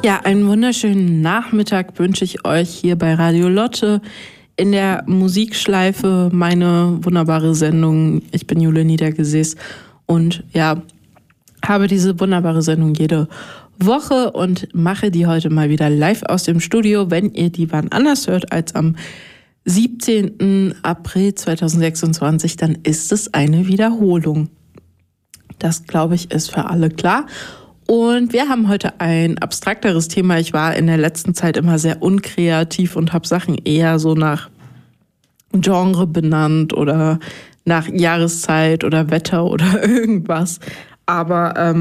Ja, einen wunderschönen Nachmittag wünsche ich euch hier bei Radio Lotte in der Musikschleife, meine wunderbare Sendung. Ich bin Jule Niedergesäß und ja, habe diese wunderbare Sendung jede Woche und mache die heute mal wieder live aus dem Studio. Wenn ihr die wann anders hört als am 17. April 2026, dann ist es eine Wiederholung. Das, glaube ich, ist für alle klar. Und wir haben heute ein abstrakteres Thema. Ich war in der letzten Zeit immer sehr unkreativ und habe Sachen eher so nach Genre benannt oder nach Jahreszeit oder Wetter oder irgendwas. Aber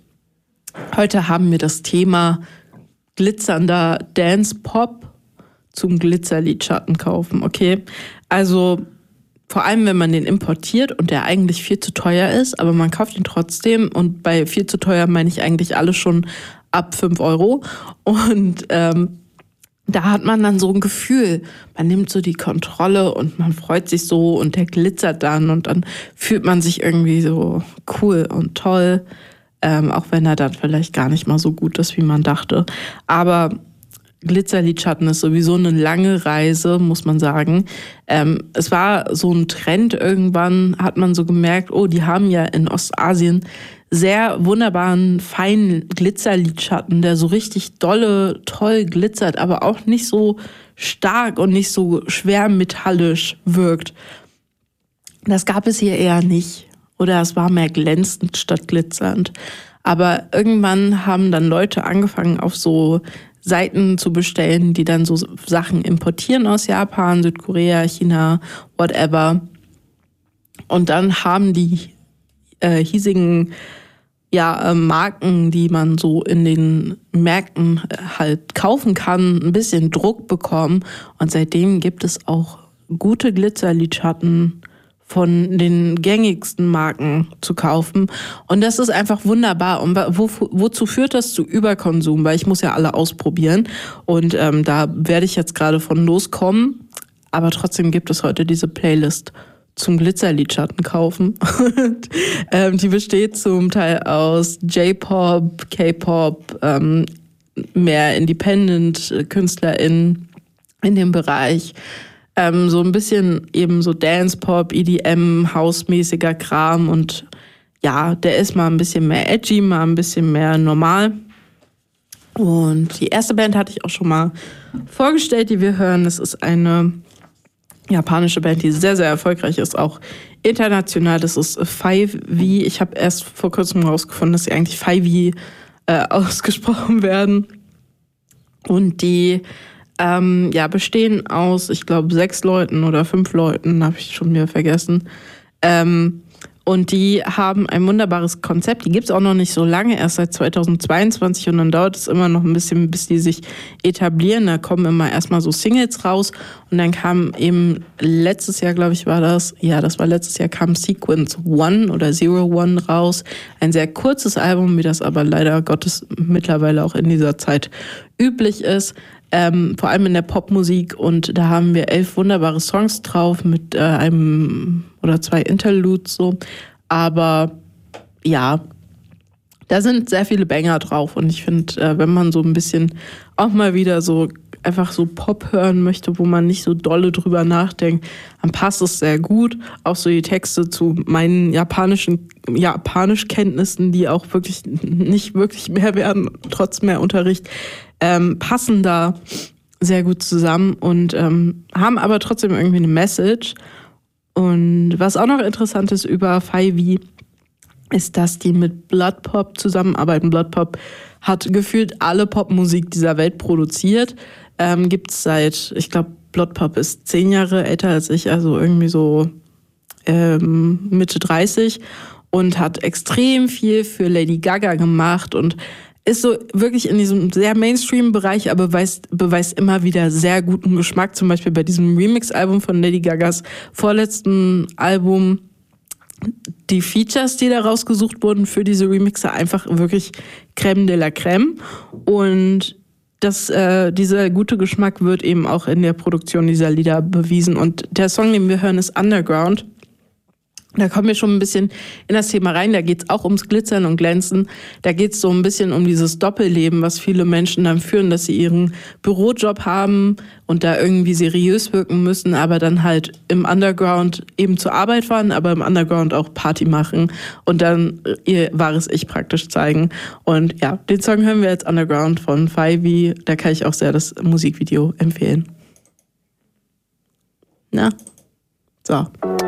heute haben wir das Thema glitzernder Dance-Pop zum Glitzerlidschatten kaufen, okay? Also vor allem, wenn man den importiert und der eigentlich viel zu teuer ist, aber man kauft ihn trotzdem und bei viel zu teuer meine ich eigentlich alles schon ab 5 Euro und da hat man dann so ein Gefühl, man nimmt so die Kontrolle und man freut sich so und der glitzert dann und dann fühlt man sich irgendwie so cool und toll, auch wenn er dann vielleicht gar nicht mal so gut ist, wie man dachte. Aber Glitzerlidschatten ist sowieso eine lange Reise, muss man sagen. Es war so ein Trend irgendwann, hat man so gemerkt, oh, die haben ja in Ostasien sehr wunderbaren, feinen Glitzerlidschatten, der so richtig toll glitzert, aber auch nicht so stark und nicht so schwer metallisch wirkt. Das gab es hier eher nicht. Oder es war mehr glänzend statt glitzernd. Aber irgendwann haben dann Leute angefangen, auf so Seiten zu bestellen, die dann so Sachen importieren aus Japan, Südkorea, China, whatever. Und dann haben die hiesigen Marken, die man so in den Märkten halt kaufen kann, ein bisschen Druck bekommen. Und seitdem gibt es auch gute Glitzerlidschatten von den gängigsten Marken zu kaufen. Und das ist einfach wunderbar. Und wozu führt das? Zu Überkonsum? Weil ich muss ja alle ausprobieren. Und da werde ich jetzt gerade von loskommen. Aber trotzdem gibt es heute diese Playlist zum Glitzerlidschatten kaufen. Und, die besteht zum Teil aus J-Pop, K-Pop, mehr Independent-KünstlerInnen in dem Bereich. So ein bisschen eben so Dance-Pop, EDM, hausmäßiger Kram und ja, der ist mal ein bisschen mehr edgy, mal ein bisschen mehr normal. Und die erste Band hatte ich auch schon mal vorgestellt, die wir hören. Das ist eine japanische Band, die sehr, sehr erfolgreich ist, auch international. Das ist 5V. Ich habe erst vor kurzem rausgefunden, dass sie eigentlich 5V ausgesprochen werden. Und die bestehen aus, ich glaube, 6 Leuten oder 5 Leuten, habe ich schon wieder vergessen. Und die haben ein wunderbares Konzept. Die gibt es auch noch nicht so lange, erst seit 2022 und dann dauert es immer noch ein bisschen, bis die sich etablieren. Da kommen immer erstmal so Singles raus und dann kam eben letztes Jahr, glaube ich, war das, ja, das war letztes Jahr, kam Sequence 1 oder Zero One raus. Ein sehr kurzes Album, wie das aber leider Gottes mittlerweile auch in dieser Zeit üblich ist. Vor allem in der Popmusik und da haben wir 11 wunderbare Songs drauf mit einem oder 2 Interludes so, aber ja, da sind sehr viele Banger drauf und ich finde, wenn man so ein bisschen auch mal wieder so einfach so Pop hören möchte, wo man nicht so dolle drüber nachdenkt, dann passt es sehr gut. Auch so die Texte zu meinen Japanischkenntnissen, die auch wirklich nicht wirklich mehr werden, trotz mehr Unterricht, passen da sehr gut zusammen und haben aber trotzdem irgendwie eine Message. Und was auch noch interessant ist über 5V, ist, dass die mit Bloodpop zusammenarbeiten. Bloodpop hat gefühlt alle Popmusik dieser Welt produziert. Gibt's seit, ich glaube, Bloodpop ist 10 Jahre älter als ich, also irgendwie so Mitte 30 und hat extrem viel für Lady Gaga gemacht und ist so wirklich in diesem sehr Mainstream-Bereich, aber beweist immer wieder sehr guten Geschmack. Zum Beispiel bei diesem Remix-Album von Lady Gagas vorletzten Album. Die Features, die da rausgesucht wurden für diese Remixer, einfach wirklich Crème de la Crème. Und dieser gute Geschmack wird eben auch in der Produktion dieser Lieder bewiesen. Und der Song, den wir hören, ist Underground. Da kommen wir schon ein bisschen in das Thema rein. Da geht es auch ums Glitzern und Glänzen. Da geht es so ein bisschen um dieses Doppelleben, was viele Menschen dann führen, dass sie ihren Bürojob haben und da irgendwie seriös wirken müssen, aber dann halt im Underground eben zur Arbeit fahren, aber im Underground auch Party machen und dann ihr wahres Ich praktisch zeigen. Und ja, den Song hören wir jetzt, Underground von Fyvie. Da kann ich auch sehr das Musikvideo empfehlen. Na, so.